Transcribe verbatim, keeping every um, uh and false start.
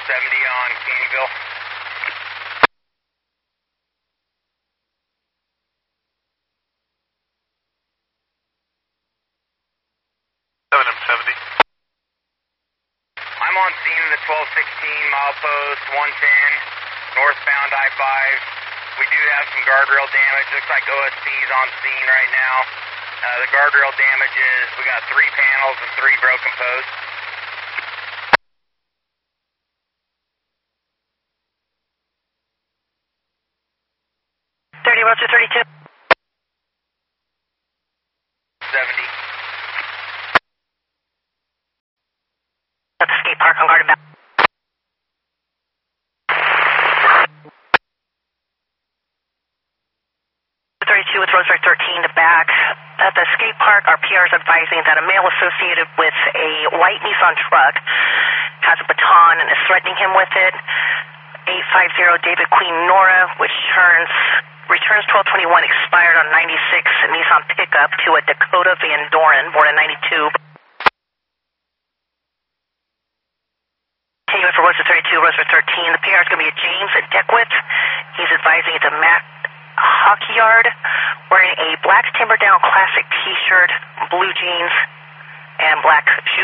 seventy on Canyonville. seven M seventy. I'm on scene in the twelve sixteen, milepost one ten, northbound I five. We do have some guardrail damage. Looks like O S P's on scene right now. Uh, the guardrail damage is, we got three panels and three broken posts. thirty, Roger thirty-two. seventy. At the skate park on Garden Valley. thirty-two with Rosemary thirteen to back. At the skate park, our P R is advising that a male associated with a white Nissan truck has a baton and is threatening him with it. eight five zero David Queen Nora, which turns returns twelve twenty-one, expired on ninety-six Nissan pickup to a Dakota Van Doren, born in ninety-two. Continuing for Rosa thirty-two, Rosa thirteen. The P R is going to be a James at Deckwith. He's advising it's a Matt Hockey Yard, wearing a black Timberdown classic T-shirt, blue jeans, and black shoes.